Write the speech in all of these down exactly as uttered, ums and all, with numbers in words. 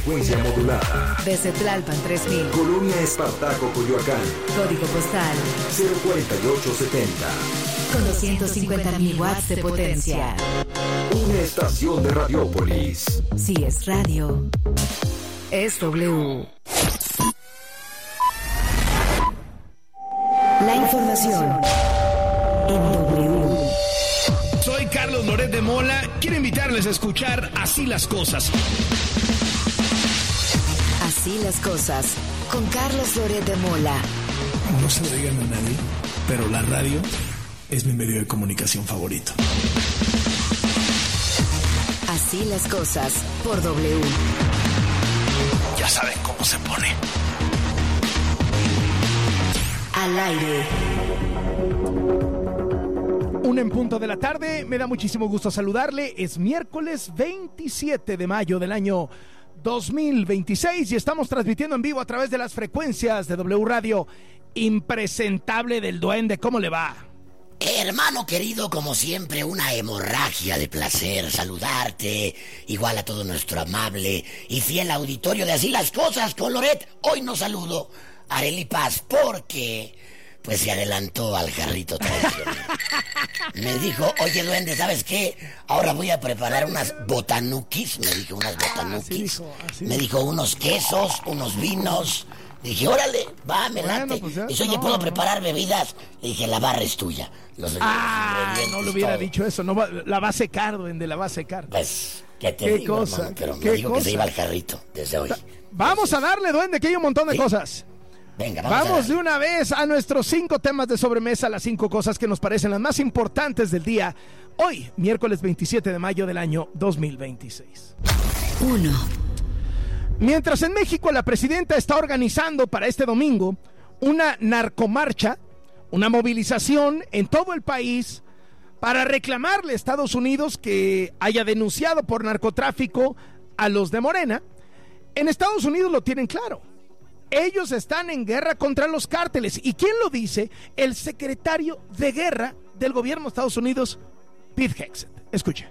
frecuencia modulada. Desde Tlalpan tres mil. Colonia Espartaco, Coyoacán. Código postal cero cuarenta y ocho setenta. Con doscientos cincuenta mil watts de potencia. Una estación de Radiópolis. Si es radio, es W. La información en W. Soy Carlos Loret de Mola. Quiero invitarles a escuchar Así las Cosas. Así las Cosas, con Carlos Loret de Mola. No se lo digan a nadie, pero la radio es mi medio de comunicación favorito. Así las Cosas, por W. Ya saben cómo se pone. Al aire. Una en punto de la tarde, me da muchísimo gusto saludarle. Es miércoles veintisiete de mayo del año dos mil veintiséis y estamos transmitiendo en vivo a través de las frecuencias de W Radio. Impresentable del Duende, ¿cómo le va? Hermano querido, como siempre, una hemorragia de placer saludarte, igual a todo nuestro amable y fiel auditorio de Así las Cosas con Loret. Hoy no saludo a Arely Paz porque pues se adelantó al jarrito tradicional. Me dijo, oye Duende, ¿sabes qué? Ahora voy a preparar unas botanukis, me dijo, unas botanukis. Así dijo, así me dijo, unos quesos, unos vinos. Dije, órale, va, me Bueno, late. pues ya, Dice, oye, no, ¿puedo no. preparar bebidas? Le dije, la barra es tuya. Los Ah, ingredientes, no le hubiera todo. dicho eso, no va, la va a secar, Duende, la va a secar. Pues, ¿qué te ¿Qué digo, cosa? hermano? Pero ¿Qué me dijo cosa? que se iba al jarrito desde hoy. Vamos a darle, Duende, que hay un montón de Sí. cosas. Venga, vamos, Vamos a de una vez a nuestros cinco temas de sobremesa, las cinco cosas que nos parecen las más importantes del día. Hoy, miércoles veintisiete de mayo del año dos mil veintiséis. Uno. Mientras en México la presidenta está organizando para este domingo una narcomarcha, una movilización en todo el país para reclamarle a Estados Unidos que haya denunciado por narcotráfico a los de Morena, en Estados Unidos lo tienen claro. Ellos están en guerra contra los cárteles. ¿Y quién lo dice? El secretario de guerra del gobierno de Estados Unidos, Pete Hegseth. Escuche.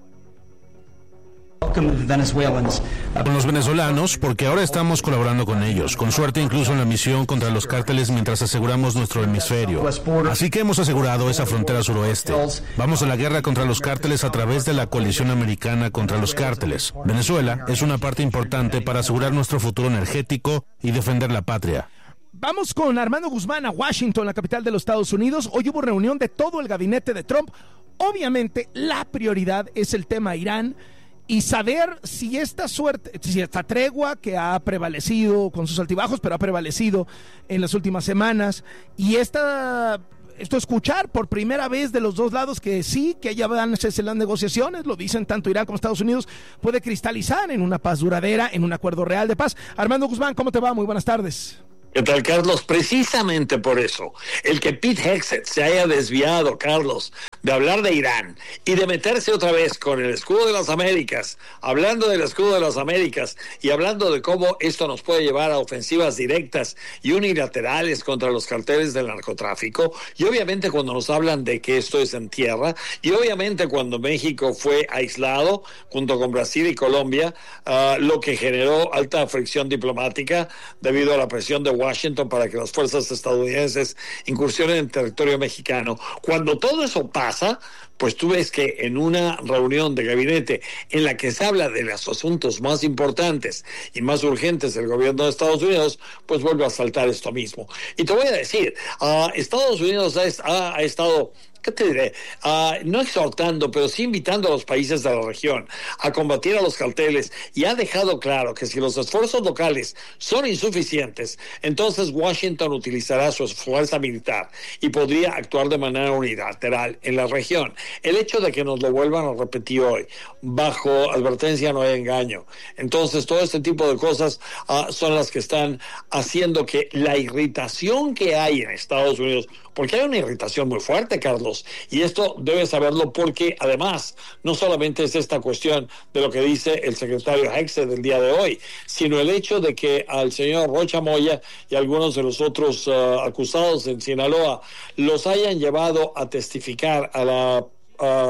Con los venezolanos, porque ahora estamos colaborando con ellos, con suerte incluso en la misión contra los cárteles mientras aseguramos nuestro hemisferio. Así que hemos asegurado esa frontera suroeste. Vamos a la guerra contra los cárteles a través de la coalición americana contra los cárteles. Venezuela es una parte importante para asegurar nuestro futuro energético y defender la patria. Vamos con Armando Guzmán a Washington, la capital de los Estados Unidos. Hoy hubo reunión de todo el gabinete de Trump. Obviamente, la prioridad es el tema Irán y saber si esta suerte, si esta tregua que ha prevalecido con sus altibajos, pero ha prevalecido en las últimas semanas, y esta, esto escuchar por primera vez de los dos lados que sí, que allá van a hacerse las negociaciones, lo dicen tanto Irán como Estados Unidos, puede cristalizar en una paz duradera, en un acuerdo real de paz. Armando Guzmán, ¿cómo te va? Muy buenas tardes. ¿Qué tal, Carlos? Precisamente por eso, el que Pete Hegseth se haya desviado, Carlos, de hablar de Irán y de meterse otra vez con el escudo de las Américas, hablando del escudo de las Américas y hablando de cómo esto nos puede llevar a ofensivas directas y unilaterales contra los carteles del narcotráfico, y obviamente cuando nos hablan de que esto es en tierra, y obviamente cuando México fue aislado junto con Brasil y Colombia, uh, lo que generó alta fricción diplomática debido a la presión de Washington para que las fuerzas estadounidenses incursionen en territorio mexicano. Cuando todo eso pasa, pues tú ves que en una reunión de gabinete en la que se habla de los asuntos más importantes y más urgentes del gobierno de Estados Unidos, pues vuelve a saltar esto mismo. Y te voy a decir, uh, Estados Unidos ha, ha, ha estado... ¿Qué te diré? Uh, no exhortando, pero sí invitando a los países de la región a combatir a los carteles, y ha dejado claro que si los esfuerzos locales son insuficientes, entonces Washington utilizará su fuerza militar y podría actuar de manera unilateral en la región. El hecho de que nos lo vuelvan a repetir hoy, bajo advertencia no hay engaño. Entonces todo este tipo de cosas uh, son las que están haciendo que la irritación que hay en Estados Unidos, porque hay una irritación muy fuerte, Carlos, y esto debes saberlo porque además no solamente es esta cuestión de lo que dice el secretario Hegseth del día de hoy, sino el hecho de que al señor Rocha Moya y algunos de los otros uh, acusados en Sinaloa los hayan llevado a testificar a la uh,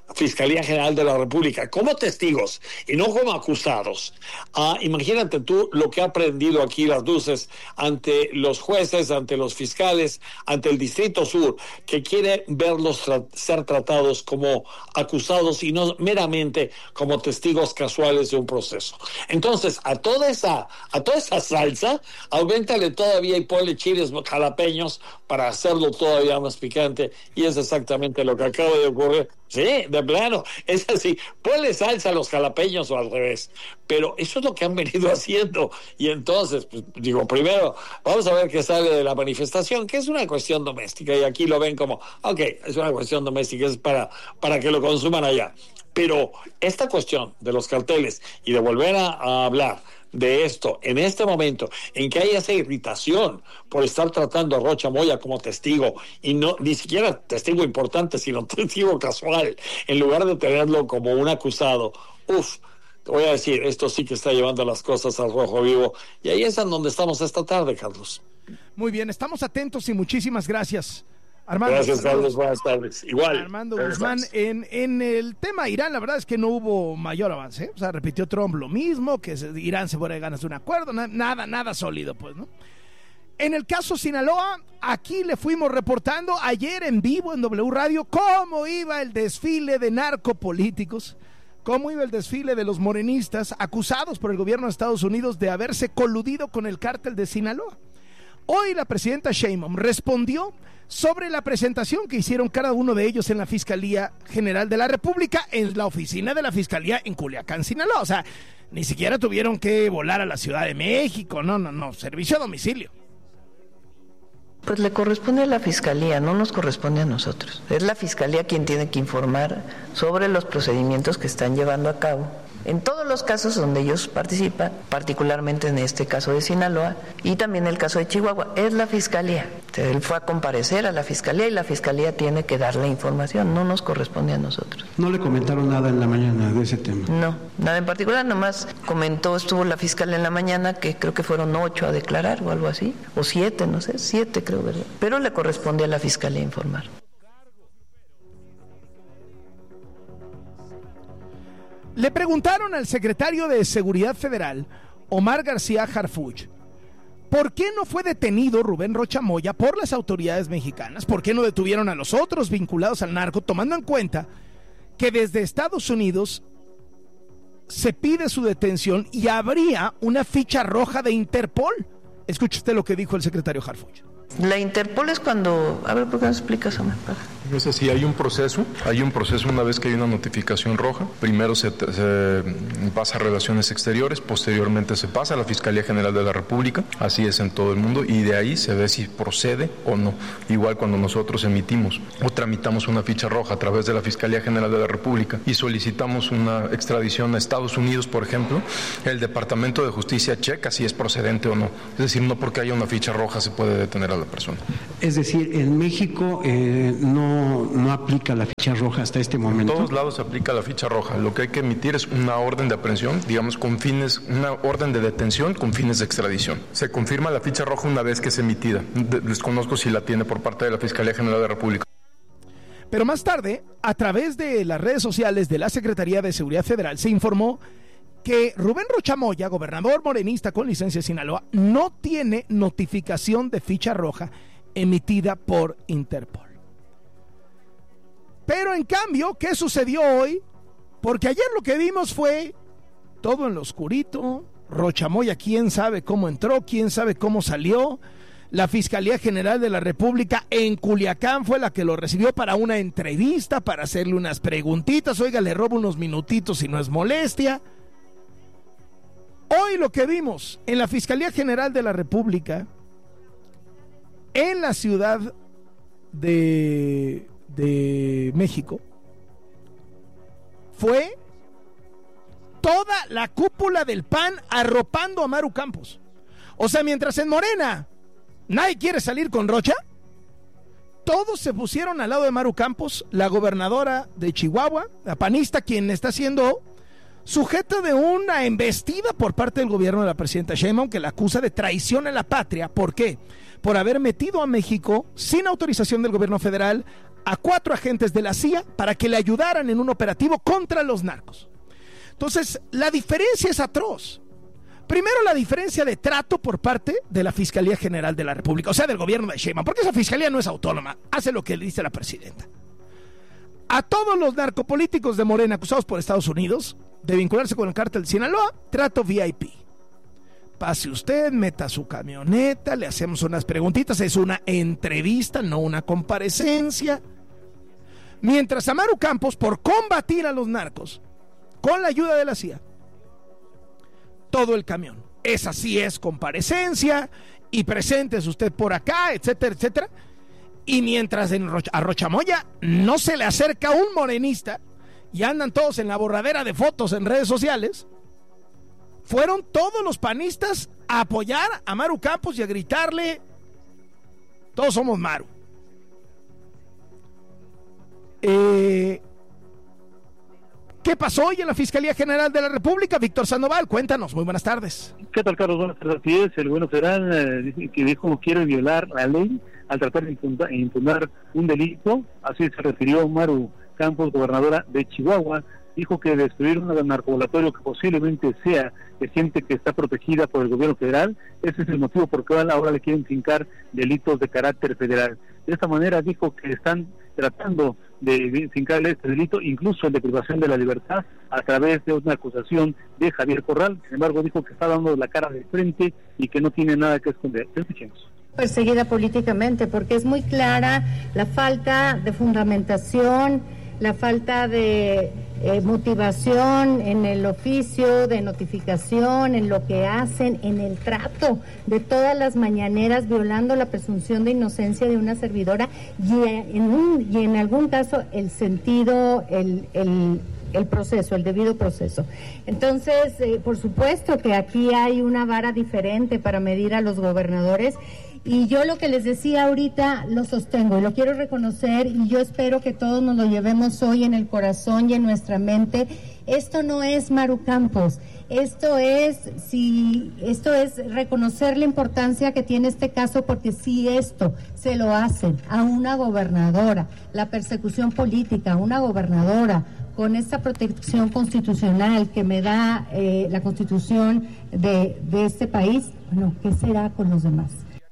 Fiscalía General de la República como testigos y no como acusados. Ah, imagínate tú lo que ha prendido aquí las luces ante los jueces, ante los fiscales, ante el Distrito Sur, que quiere verlos tra- ser tratados como acusados y no meramente como testigos casuales de un proceso. Entonces, a toda esa, a toda esa salsa, aumentale todavía y ponle chiles jalapeños para hacerlo todavía más picante, y es exactamente lo que acaba de ocurrir. Sí, de plano, es así, ponle salsa a los jalapeños o al revés, pero eso es lo que han venido haciendo. Y entonces, pues, digo, primero vamos a ver qué sale de la manifestación, que es una cuestión doméstica, y aquí lo ven como, ok, es una cuestión doméstica, es para, para que lo consuman allá. Pero esta cuestión de los carteles y de volver a, a hablar de esto en este momento en que hay esa irritación por estar tratando a Rocha Moya como testigo, y no ni siquiera testigo importante, sino testigo casual, en lugar de tenerlo como un acusado, uff, te voy a decir, esto sí que está llevando las cosas al rojo vivo, y ahí es en donde estamos esta tarde, Carlos. Muy bien, estamos atentos y muchísimas gracias, Armando. Gracias, Carlos, buenas tardes. Igual. Armando Guzmán, en, en el tema Irán, la verdad es que no hubo mayor avance, ¿eh? O sea, repitió Trump lo mismo, que se, Irán se pone ganas de un acuerdo, na, nada, nada sólido, pues, ¿no? En el caso Sinaloa, aquí le fuimos reportando ayer en vivo en W Radio cómo iba el desfile de narcopolíticos, cómo iba el desfile de los morenistas acusados por el gobierno de Estados Unidos de haberse coludido con el cártel de Sinaloa. Hoy la presidenta Sheinbaum respondió sobre la presentación que hicieron cada uno de ellos en la Fiscalía General de la República, en la oficina de la Fiscalía en Culiacán, Sinaloa. O sea, ni siquiera tuvieron que volar a la Ciudad de México, no, no, no, servicio a domicilio. Pues le corresponde a la Fiscalía, no nos corresponde a nosotros. Es la Fiscalía quien tiene que informar sobre los procedimientos que están llevando a cabo en todos los casos donde ellos participan, particularmente en este caso de Sinaloa y también el caso de Chihuahua. Es la Fiscalía. Él fue a comparecer a la Fiscalía y la Fiscalía tiene que dar la información, no nos corresponde a nosotros. ¿No le comentaron nada en la mañana de ese tema? No, nada en particular, nomás comentó, estuvo la fiscal en la mañana, que creo que fueron ocho a declarar o algo así, o siete, no sé, siete creo, ¿verdad? Pero le corresponde a la Fiscalía informar. Le preguntaron al secretario de Seguridad Federal, Omar García Harfuch, ¿por qué no fue detenido Rubén Rocha Moya por las autoridades mexicanas? ¿Por qué no detuvieron a los otros vinculados al narco, tomando en cuenta que desde Estados Unidos se pide su detención y habría una ficha roja de Interpol? Escuche usted lo que dijo el secretario Harfuch. La Interpol es cuando... A ver, ¿por qué no explicas, Omar? Es así, hay un proceso, hay un proceso una vez que hay una notificación roja. Primero se, se pasa a Relaciones Exteriores, posteriormente se pasa a la Fiscalía General de la República, así es en todo el mundo, y de ahí se ve si procede o no. Igual cuando nosotros emitimos o tramitamos una ficha roja a través de la Fiscalía General de la República y solicitamos una extradición a Estados Unidos, por ejemplo, el Departamento de Justicia checa si es procedente o no. Es decir, no porque haya una ficha roja se puede detener a la persona. Es decir, en México eh, no, no aplica la ficha roja hasta este momento. En todos lados se aplica la ficha roja. Lo que hay que emitir es una orden de aprehensión, digamos con fines, una orden de detención con fines de extradición. Se confirma la ficha roja una vez que es emitida. Desconozco si la tiene por parte de la Fiscalía General de la República. Pero más tarde, a través de las redes sociales de la Secretaría de Seguridad Federal, se informó que Rubén Rocha Moya, gobernador morenista con licencia de Sinaloa, no tiene notificación de ficha roja emitida por Interpol. Pero en cambio, ¿qué sucedió hoy? Porque ayer lo que vimos fue todo en lo oscurito. Rocha Moya, quién sabe cómo entró, quién sabe cómo salió. La Fiscalía General de la República en Culiacán fue la que lo recibió para una entrevista, para hacerle unas preguntitas. Oiga, le robo unos minutitos si no es molestia. Hoy lo que vimos en la Fiscalía General de la República, en la Ciudad de, de México, fue toda la cúpula del P A N arropando a Maru Campos. O sea, mientras en Morena nadie quiere salir con Rocha, todos se pusieron al lado de Maru Campos, la gobernadora de Chihuahua, la panista, quien está siendo sujeto de una embestida por parte del gobierno de la presidenta Sheinbaum, que la acusa de traición a la patria. ¿Por qué? Por haber metido a México, sin autorización del gobierno federal, a cuatro agentes de la C I A para que le ayudaran en un operativo contra los narcos. Entonces, la diferencia es atroz. Primero, la diferencia de trato por parte de la Fiscalía General de la República, o sea, del gobierno de Sheinbaum, porque esa fiscalía no es autónoma, hace lo que le dice la presidenta. A todos los narcopolíticos de Morena acusados por Estados Unidos de vincularse con el cártel de Sinaloa, trato V I P. Pase usted, meta su camioneta, le hacemos unas preguntitas, es una entrevista, no una comparecencia. Mientras a Maru Campos, por combatir a los narcos, con la ayuda de la C I A, todo el camión. Esa sí es comparecencia, y preséntese usted por acá, etcétera, etcétera. Y mientras en Rocha, a Rochamoya no se le acerca un morenista y andan todos en la borradera de fotos en redes sociales, fueron todos los panistas a apoyar a Maru Campos y a gritarle: todos somos Maru. Eh, ¿Qué pasó hoy en la Fiscalía General de la República? Víctor Sandoval, cuéntanos. Muy buenas tardes. ¿Qué tal, Carlos? Buenas tardes. Así es, el gobierno federal eh, que dijo que quiere violar la ley al tratar de impugnar, impugnar un delito. Así se refirió Maru Campos, gobernadora de Chihuahua. Dijo que destruir un narcolaboratorio que posiblemente sea de gente que está protegida por el gobierno federal, ese es el motivo por el cual ahora le quieren fincar delitos de carácter federal. De esta manera dijo que están tratando de fincarle este delito, incluso el de privación de la libertad, a través de una acusación de Javier Corral. Sin embargo, dijo que está dando la cara de frente y que no tiene nada que esconder. Escuchemos. Perseguida políticamente, porque es muy clara la falta de fundamentación, la falta de eh, motivación en el oficio, de notificación, en lo que hacen, en el trato de todas las mañaneras, violando la presunción de inocencia de una servidora y en, un, y en algún caso el sentido, el, el, el proceso, el debido proceso. Entonces, eh, por supuesto que aquí hay una vara diferente para medir a los gobernadores. Y yo lo que les decía ahorita lo sostengo y lo quiero reconocer, y yo espero que todos nos lo llevemos hoy en el corazón y en nuestra mente. Esto no es Maru Campos, esto es, si, esto es reconocer la importancia que tiene este caso, porque si esto se lo hacen a una gobernadora, la persecución política a una gobernadora, con esta protección constitucional que me da eh, la Constitución de, de este país, bueno, ¿qué será con los demás?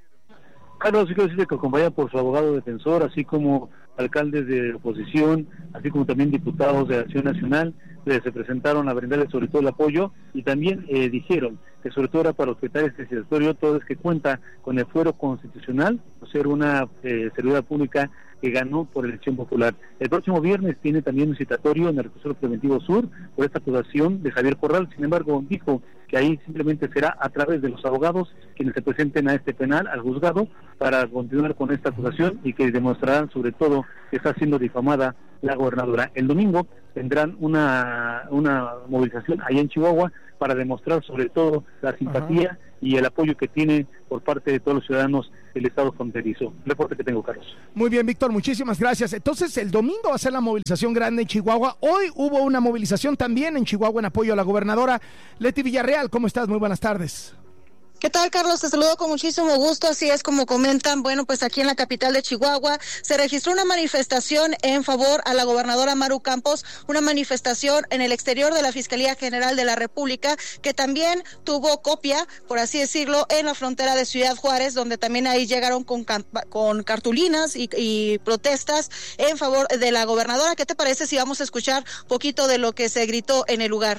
Carlos, sí quiero decirle que acompaña por su abogado defensor, así como alcaldes de oposición, así como también diputados de Acción Nacional, que se presentaron a brindarles sobre todo el apoyo, y también eh, dijeron que sobre todo era para respetar este citatorio, todo es que cuenta con el fuero constitucional, por ser una eh, servidora pública que ganó por elección popular. El próximo viernes tiene también un citatorio en el Recurso Preventivo Sur por esta acusación de Javier Corral. Sin embargo, dijo que ahí simplemente será a través de los abogados quienes se presenten a este penal, al juzgado, para continuar con esta acusación, y que demostrarán sobre todo que está siendo difamada la gobernadora. El domingo tendrán una, una movilización allá en Chihuahua para demostrar sobre todo la simpatía Ajá. y el apoyo que tiene por parte de todos los ciudadanos del estado fronterizo. El reporte que tengo, Carlos. Muy bien, Víctor, muchísimas gracias. Entonces, el domingo va a ser la movilización grande en Chihuahua. Hoy hubo una movilización también en Chihuahua en apoyo a la gobernadora. Leti Villarreal, ¿cómo estás? Muy buenas tardes. ¿Qué tal, Carlos? Te saludo con muchísimo gusto. Así es como comentan, bueno, pues aquí en la capital de Chihuahua se registró una manifestación en favor a la gobernadora Maru Campos, una manifestación en el exterior de la Fiscalía General de la República, que también tuvo copia, por así decirlo, en la frontera de Ciudad Juárez, donde también ahí llegaron con, con cartulinas y, y protestas en favor de la gobernadora. ¿Qué te parece si vamos a escuchar poquito de lo que se gritó en el lugar?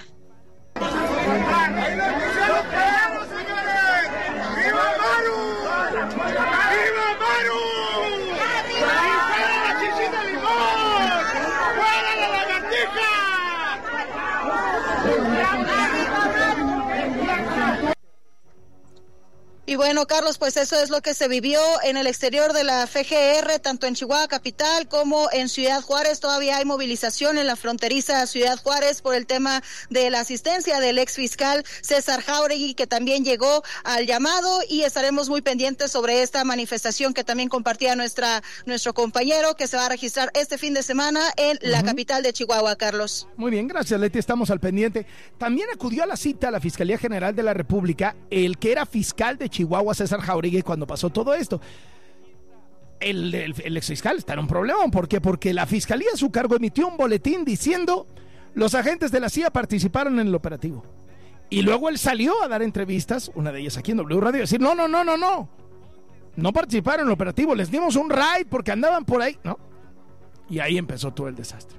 Y bueno, Carlos, pues eso es lo que se vivió en el exterior de la F G R, tanto en Chihuahua capital como en Ciudad Juárez. Todavía hay movilización en la fronteriza Ciudad Juárez por el tema de la asistencia del ex fiscal César Jáuregui, que también llegó al llamado, y estaremos muy pendientes sobre esta manifestación que también compartía nuestra nuestro compañero, que se va a registrar este fin de semana en la uh-huh. capital de Chihuahua, Carlos. Muy bien, gracias, Leti, estamos al pendiente. También acudió a la cita a la Fiscalía General de la República el que era fiscal de Chihuahua, César Jáuregui, cuando pasó todo esto. el, el, el exfiscal está en un problema. ¿Por qué? Porque la fiscalía a su cargo emitió un boletín diciendo los agentes de la C I A participaron en el operativo. Y luego él salió a dar entrevistas, una de ellas aquí en W Radio, y decir, no, no, no, no, no. No participaron en el operativo, les dimos un raid porque andaban por ahí. No. Y ahí empezó todo el desastre.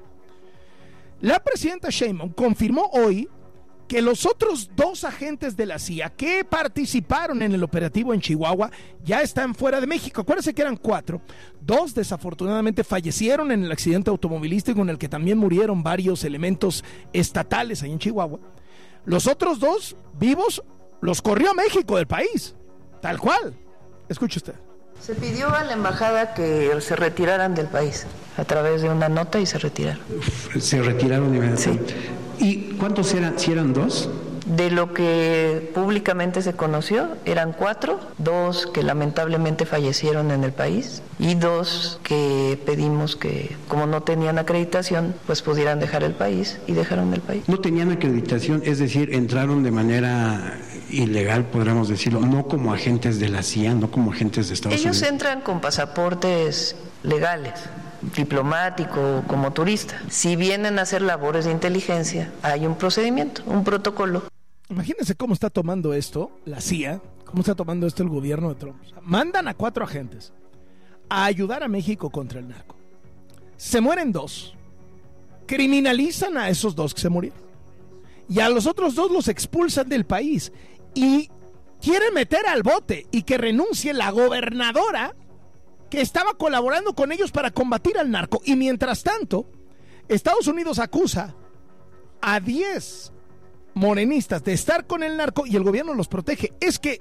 La presidenta Sheinbaum confirmó hoy que los otros dos agentes de la C I A que participaron en el operativo en Chihuahua ya están fuera de México. Acuérdense que eran cuatro. Dos desafortunadamente fallecieron en el accidente automovilístico en el que también murieron varios elementos estatales ahí en Chihuahua. Los otros dos vivos los corrió a México del país, tal cual. Escuche usted. Se pidió a la embajada que se retiraran del país a través de una nota y se retiraron. Se retiraron inmediatamente. Sí. ¿Y cuántos eran? ¿Si eran dos? De lo que públicamente se conoció, eran cuatro, dos que lamentablemente fallecieron en el país y dos que pedimos que, como no tenían acreditación, pues pudieran dejar el país y dejaron el país. No tenían acreditación, es decir, entraron de manera ilegal, podríamos decirlo, no como agentes de la C I A, no como agentes de Estados Ellos Unidos. Ellos entran con pasaportes legales, diplomático, como turista. Si vienen a hacer labores de inteligencia, hay un procedimiento, un protocolo. Imagínense cómo está tomando esto la C I A, cómo está tomando esto el gobierno de Trump. O sea, mandan a cuatro agentes a ayudar a México contra el narco. Se mueren dos. Criminalizan a esos dos que se murieron. Y a los otros dos los expulsan del país. Y quieren meter al bote y que renuncie la gobernadora que estaba colaborando con ellos para combatir al narco. Y mientras tanto, Estados Unidos acusa a diez morenistas de estar con el narco y el gobierno los protege. Es que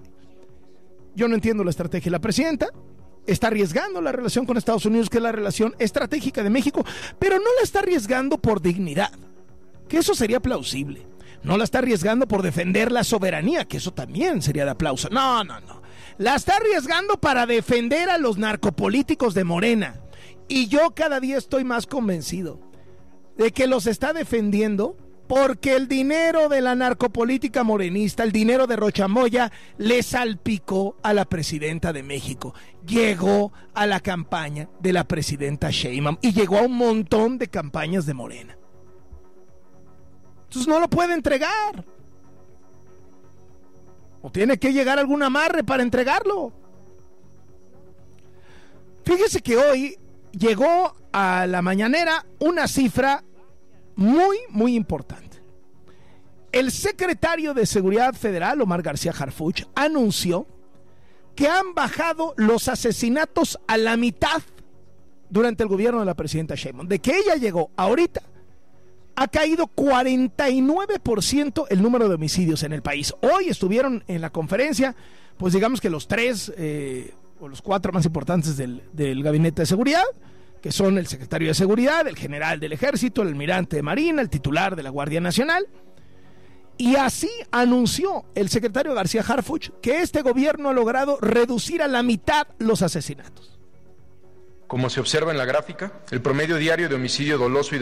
yo no entiendo la estrategia. La presidenta está arriesgando la relación con Estados Unidos, que es la relación estratégica de México, pero no la está arriesgando por dignidad, que eso sería plausible. No la está arriesgando por defender la soberanía, que eso también sería de aplauso. No, no, no. La está arriesgando para defender a los narcopolíticos de Morena. Y yo cada día estoy más convencido de que los está defendiendo porque el dinero de la narcopolítica morenista, el dinero de Rochamoya, le salpicó a la presidenta de México. Llegó a la campaña de la presidenta Sheinbaum y llegó a un montón de campañas de Morena. Entonces no lo puede entregar. O tiene que llegar algún amarre para entregarlo. Fíjese que hoy llegó a la mañanera una cifra muy, muy importante. El secretario de Seguridad Federal, Omar García Harfuch, anunció que han bajado los asesinatos a la mitad durante el gobierno de la presidenta Sheinbaum. De que ella llegó ahorita, ha caído cuarenta y nueve por ciento el número de homicidios en el país. Hoy estuvieron en la conferencia, pues digamos que los tres eh, o los cuatro más importantes del, del gabinete de seguridad, que son el secretario de Seguridad, el general del Ejército, el almirante de Marina, el titular de la Guardia Nacional. Y así anunció el secretario García Harfuch que este gobierno ha logrado reducir a la mitad los asesinatos. Como se observa en la gráfica, el promedio diario de homicidio doloso y de